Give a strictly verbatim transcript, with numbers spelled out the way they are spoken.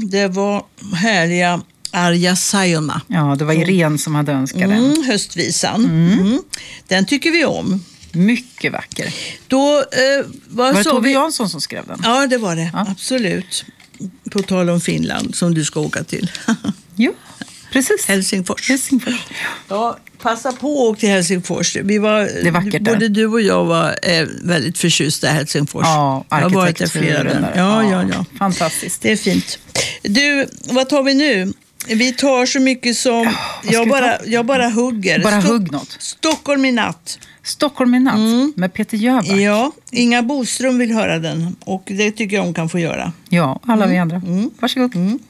det var härliga Arja Saijonmaa. Ja, det var Irene som hade önskat den. Mm, höstvisan. Mm. Mm. Den tycker vi om. Mycket vacker. Då, eh, var det Tove vi... Jansson som skrev den? Ja, det var det. Ja. Absolut. På tal om Finland som du ska åka till. Ja, precis. Helsingfors. Helsingfors. Ja, passa på att åka till Helsingfors. Vi var, det är vackert där. Både du och jag var eh, väldigt förtjusta i Helsingfors. Ja, jag har varit där flera där. Ja, ja, ja. Fantastiskt. Det är fint. Du, vad tar vi nu? Vi tar så mycket som... Ja, jag, bara, jag bara hugger. Bara Stock, hugg något. Stockholm i natt. Stockholm i natt mm. med Peter Jöback. Ja, Inga Boström vill höra den. Och det tycker jag hon kan få göra. Ja, alla mm. vi andra. Mm. Varsågod. Mm.